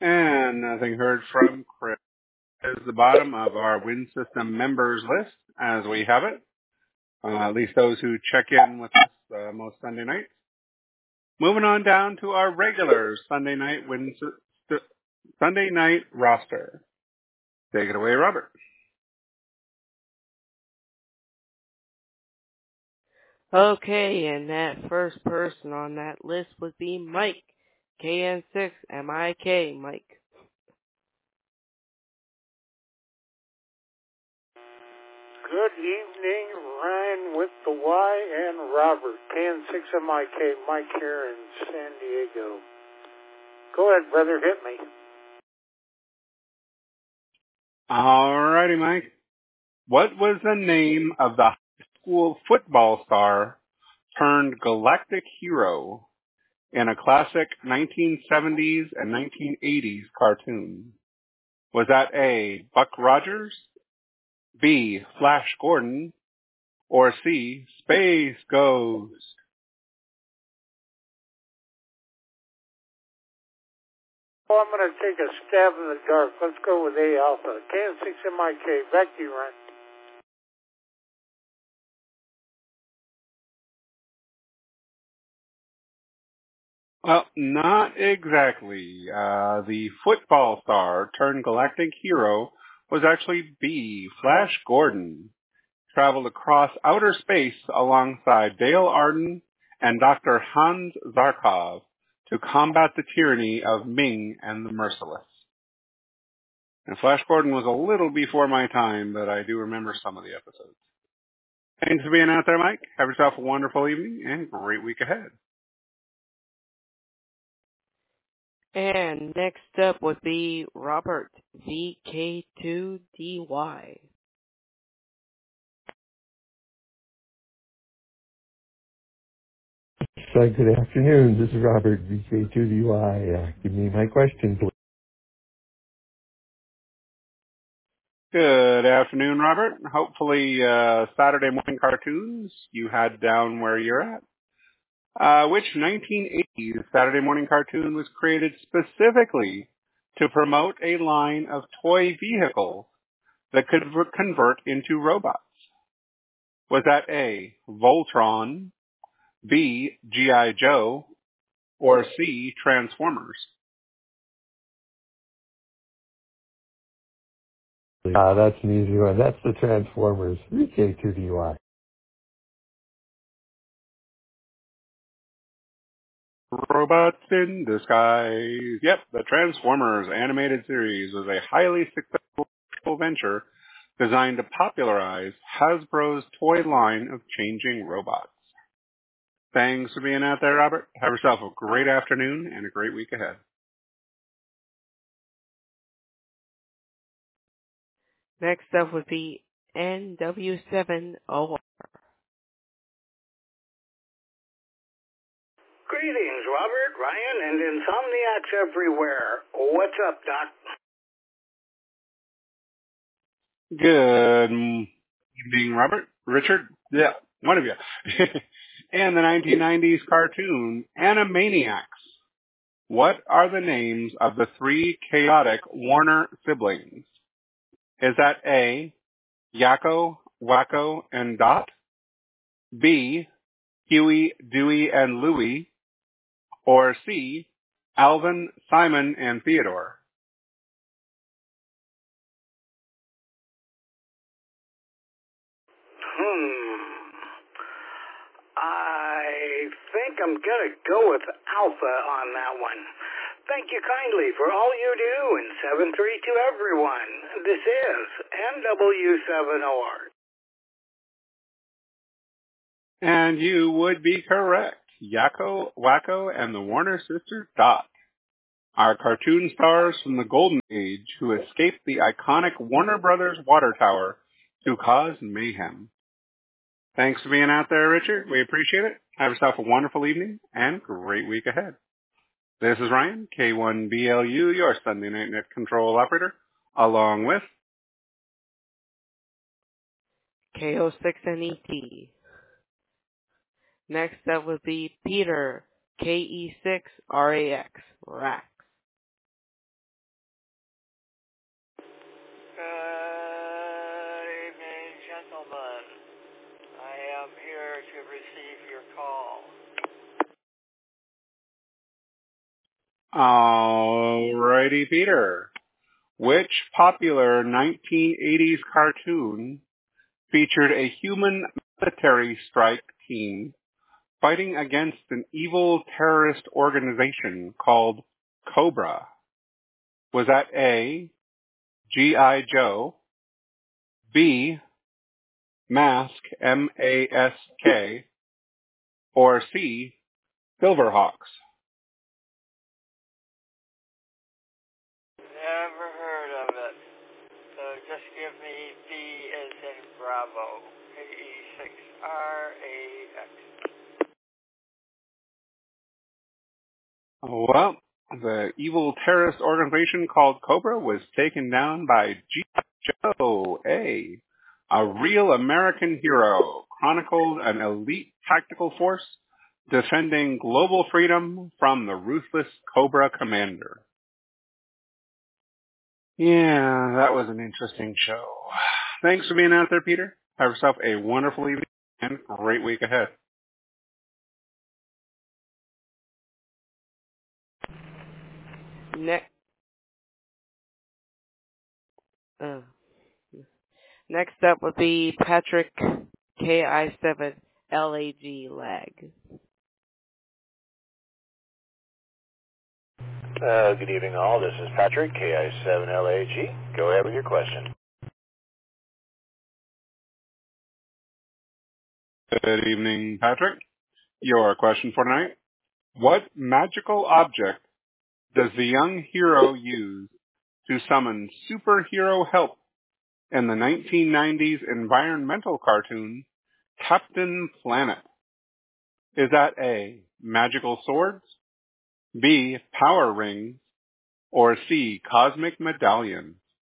And nothing heard from Chris. Is the bottom of our Win System members list as we have it. At least those who check in with us most Sunday nights. Moving on down to our regular Sunday night roster. Take it away, Robert. Okay, and that first person on that list would be Mike, KN6MIK, Mike. Good evening, Ryan with the Y and Robert, KN6MIK, Mike here in San Diego. Go ahead, brother, hit me. Alrighty, Mike. What was the name of the high school football star turned galactic hero in a classic 1970s and 1980s cartoon? Was that A, Buck Rogers, B, Flash Gordon, or C, Space Ghost? Well, I'm going to take a stab in the dark. Let's go with A Alpha. KN6MIK, back to you, Ryan. Well, not exactly. The football star turned galactic hero was actually B, Flash Gordon. Traveled across outer space alongside Dale Arden and Dr. Hans Zarkov to combat the tyranny of Ming and the Merciless. And Flash Gordon was a little before my time, but I do remember some of the episodes. Thanks for being out there, Mike. Have yourself a wonderful evening and great week ahead. And next up would be Robert, VK2DY. Good afternoon. This is Robert, VK2DY. Give me my question, please. Good afternoon, Robert. Hopefully, Saturday morning cartoons you had down where you're at. Which 1980s Saturday morning cartoon was created specifically to promote a line of toy vehicles that could convert into robots? Was that A, Voltron, B, G.I. Joe, or C, Transformers? That's an easy one. That's the Transformers, VK2DY. Robots in Disguise. Yep, the Transformers animated series was a highly successful venture designed to popularize Hasbro's toy line of changing robots. Thanks for being out there, Robert. Have yourself a great afternoon and a great week ahead. Next up would be NW7OR. Greetings, Robert, Ryan, and Insomniacs everywhere. What's up, Doc? Good evening, Robert. Richard? Yeah, one of you. And the 1990s cartoon, Animaniacs. What are the names of the three chaotic Warner siblings? Is that A, Yakko, Wacko, and Dot? B, Huey, Dewey, and Louie? Or C, Alvin, Simon, and Theodore? I think I'm going to go with Alpha on that one. Thank you kindly for all you do, and 7-3 to everyone. This is NW7OR. And you would be correct. Yakko, Wacko, and the Warner sisters Dot are cartoon stars from the Golden Age who escaped the iconic Warner Brothers water tower to cause mayhem. Thanks for being out there, Richard. We appreciate it. Have yourself a wonderful evening and great week ahead. This is Ryan, K1BLU, your Sunday Night Net Control Operator, along with KO6NET. Next up would be Peter, KE6RAX, Rax. Alrighty, Peter. Which popular 1980s cartoon featured a human military strike team fighting against an evil terrorist organization called Cobra? Was that A, G.I. Joe, B, Mask, M-A-S-K, or C, Silverhawks? Never heard of it. So just give me B as in Bravo. AE6RAX. Well, the evil terrorist organization called Cobra was taken down by G.I. Joe, a real American hero, chronicled an elite tactical force defending global freedom from the ruthless Cobra commander. Yeah, that was an interesting show. Thanks for being out there, Peter. Have yourself a wonderful evening and great week ahead. Next up would be Patrick KI7LAG lag. Good evening, all. This is Patrick, KI7LAG. Go ahead with your question. Good evening, Patrick. Your question for tonight: what magical object does the young hero use to summon superhero help in the 1990s environmental cartoon Captain Planet? Is that A, magical swords, B, power rings, or C, cosmic medallions?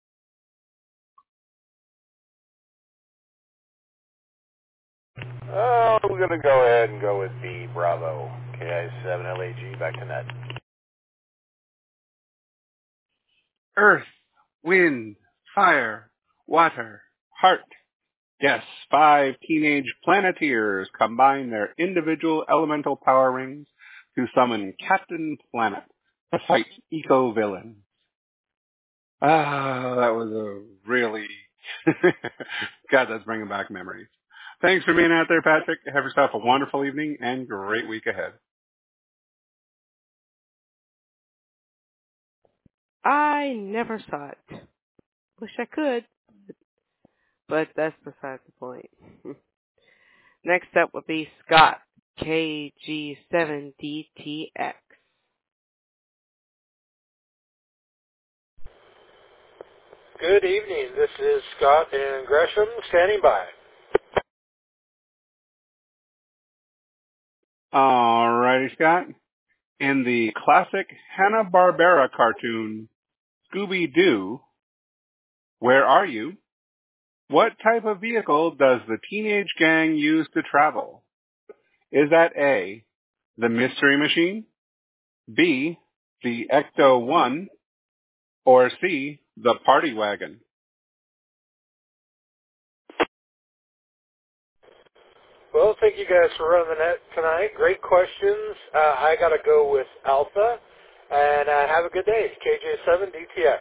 Oh, we're going to go ahead and go with B, Bravo. KI7LAG, back to net. Earth, wind, fire, water, heart. Yes, 5 teenage Planeteers combine their individual elemental power rings to summon Captain Planet to fight eco-villains. Ah, that was a really... God, that's bringing back memories. Thanks for being out there, Patrick. Have yourself a wonderful evening and great week ahead. I never saw it. Wish I could, but that's beside the point. Next up would be Scott KG7DTX. Good evening. This is Scott and Gresham standing by. Alrighty, Scott. In the classic Hanna-Barbera cartoon, Scooby-Doo, Where Are You? What type of vehicle does the teenage gang use to travel? Is that A, the Mystery Machine, B, the Ecto-1, or C, the Party Wagon? Well, thank you guys for running the net tonight. Great questions. I got to go with Alpha, and have a good day. KJ7DTX.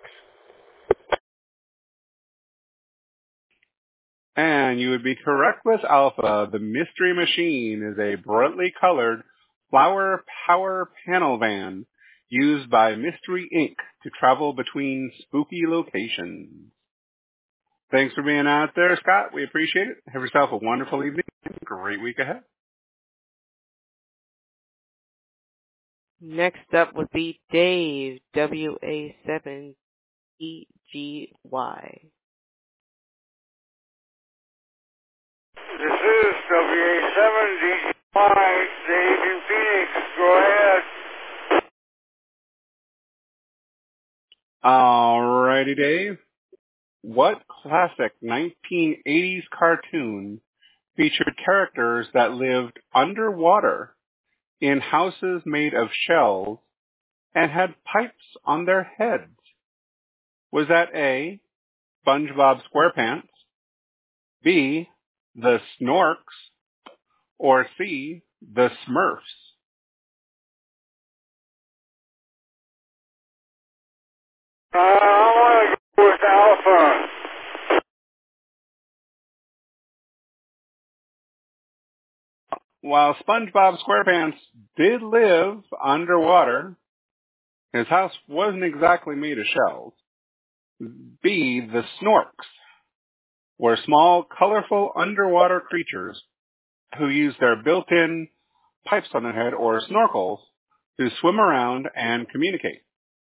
And you would be correct with Alpha. The Mystery Machine is a brightly colored flower power panel van used by Mystery Inc. to travel between spooky locations. Thanks for being out there, Scott. We appreciate it. Have yourself a wonderful evening and a great week ahead. Next up would be Dave WA7EGY. This is WA7DGY, Dave in Phoenix. Go ahead. Alrighty, Dave. What classic 1980s cartoon featured characters that lived underwater in houses made of shells and had pipes on their heads? Was that A, SpongeBob SquarePants, B, the Snorks, or C, the Smurfs? I want to go with Alpha. While SpongeBob SquarePants did live underwater, his house wasn't exactly made of shells. B, the Snorks were small, colorful underwater creatures who used their built-in pipes on their head or snorkels to swim around and communicate.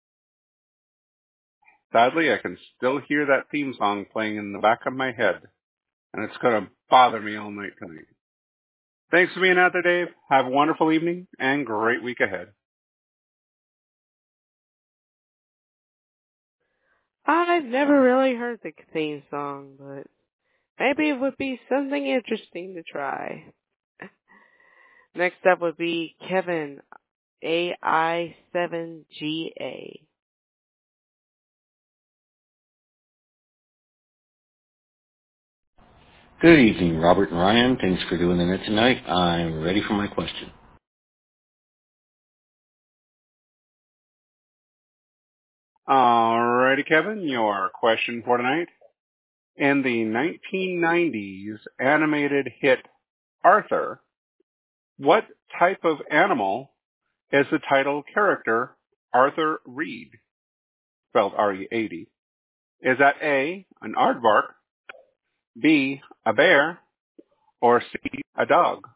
Sadly, I can still hear that theme song playing in the back of my head, and it's going to bother me all night tonight. Thanks for being out there, Dave. Have a wonderful evening and great week ahead. I've never really heard the theme song, but maybe it would be something interesting to try. Next up would be Kevin, AI7GA. Good evening, Robert and Ryan. Thanks for doing the net tonight. I'm ready for my question. Alrighty, Kevin, your question for tonight. In the 1990s animated hit Arthur, what type of animal is the title character Arthur Reed, spelled R-E-A-D? Is that A, an aardvark, B, a bear, or C, a dog?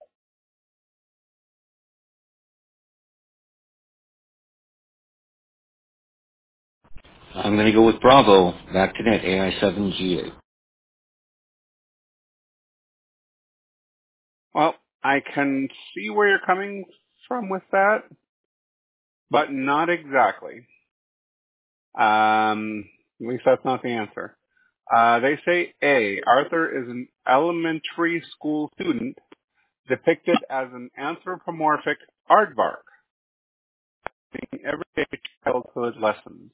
I'm going to go with Bravo. Back to net, AI7GA. Well, I can see where you're coming from with that, but not exactly. At least that's not the answer. They say A, Arthur is an elementary school student depicted as an anthropomorphic aardvark in everyday childhood lessons.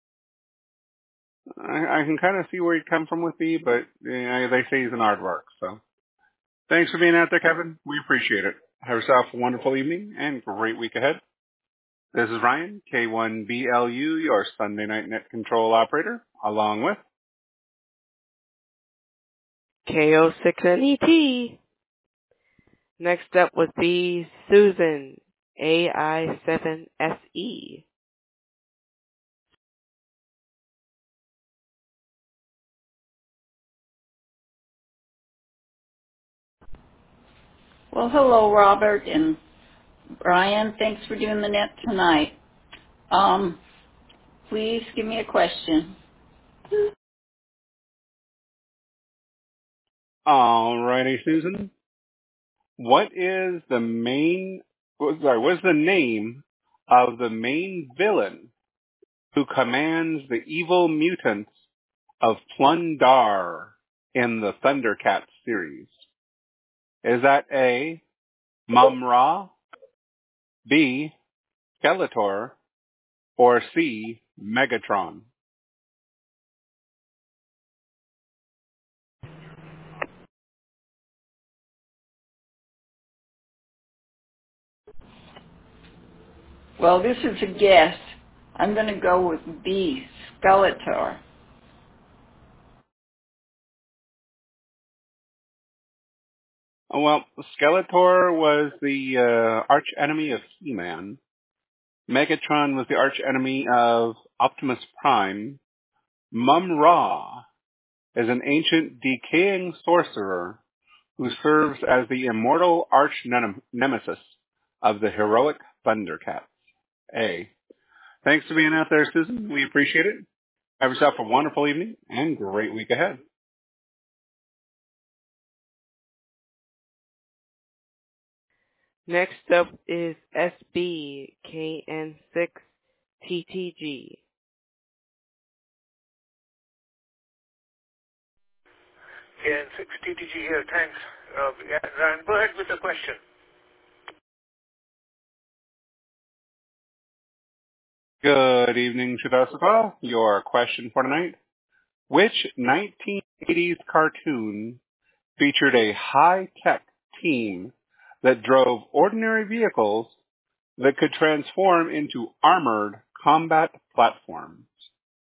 I can kind of see where you come from with B, but they say he's an aardvark. So thanks for being out there, Kevin. We appreciate it. Have yourself a wonderful evening and great week ahead. This is Ryan, K1BLU, your Sunday night net control operator, along with KO6NET. Next up would be Susan, AI7SE. Well, hello, Robert and Brian. Thanks for doing the net tonight. Please give me a question. Alrighty, Susan. What is the what is the name of the main villain who commands the evil mutants of Plun-Darr in the Thundercats series? Is that A, Mum-Ra, B, Skeletor, or C, Megatron? Well, this is a guess. I'm going to go with B, Skeletor. Well, Skeletor was the arch enemy of He-Man. Megatron was the arch enemy of Optimus Prime. Mum-Ra is an ancient decaying sorcerer who serves as the immortal arch nemesis of the heroic Thundercats. A. Thanks for being out there, Susan. We appreciate it. Have yourself a wonderful evening and great week ahead. Next up is SBKN6TTG. Yeah, 6TTG here. Thanks. Ryan, go ahead with the question. Good evening, Shivasapa. Your question for tonight. Which 1980s cartoon featured a high-tech team that drove ordinary vehicles that could transform into armored combat platforms?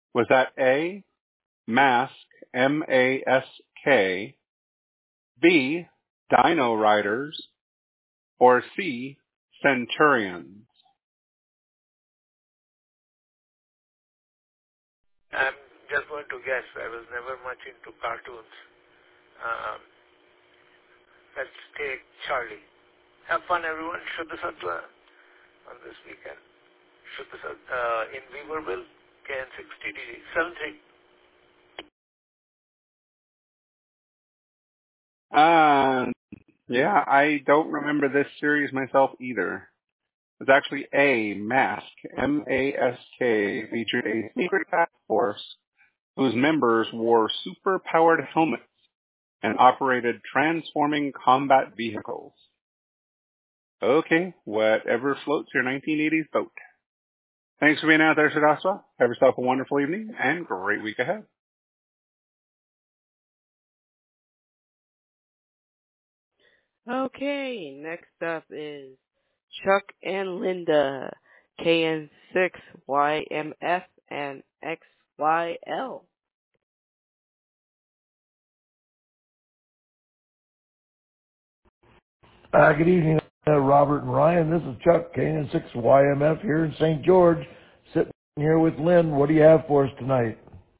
Was that A, Mask, M-A-S-K, B, Dino Riders, or C, Centurions? I'm just going to guess. I was never much into cartoons. Let's take Charlie. Have fun, everyone. Shuddha Sattva on this weekend. Shuddha Sattva in Weaverville, KN6TTG 73. Yeah, I don't remember this series myself either. It was actually A, Mask, M-A-S-K, featured a secret task force whose members wore super-powered helmets and operated transforming combat vehicles. Okay, whatever floats your 1980s boat. Thanks for being out there, Shadaswa. Have yourself a wonderful evening and great week ahead. Okay, next up is Chuck and Linda, KN6YMF and XYL. Good evening, Robert and Ryan. This is Chuck, KN6YMF here in St. George, sitting here with Lynn. What do you have for us tonight?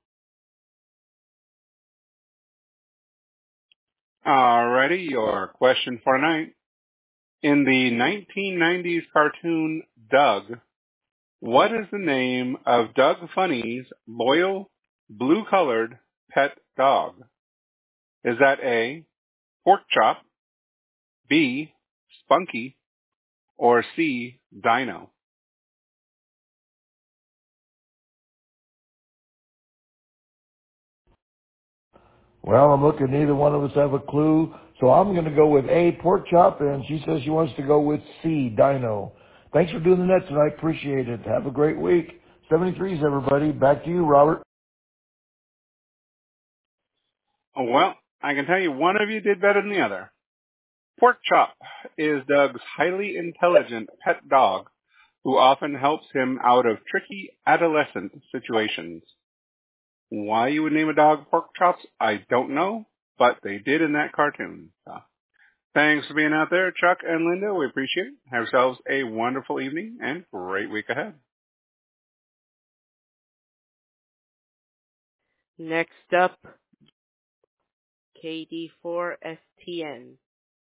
Alrighty, your question for tonight. In the 1990s cartoon Doug, what is the name of Doug Funny's loyal, blue-colored pet dog? Is that A, Pork Chop, B, Spunky, or C, Dino? Well, I'm looking, neither one of us have a clue, so I'm going to go with A, Pork Chop, and she says she wants to go with C, Dino. Thanks for doing the net tonight. Appreciate it. Have a great week. 73s, everybody. Back to you, Robert. Well, I can tell you one of you did better than the other. Pork Chop is Doug's highly intelligent pet dog who often helps him out of tricky adolescent situations. Why you would name a dog Pork Chops, I don't know, but they did in that cartoon. So, thanks for being out there, Chuck and Linda. We appreciate it. Have yourselves a wonderful evening and great week ahead. Next up, KD4STN,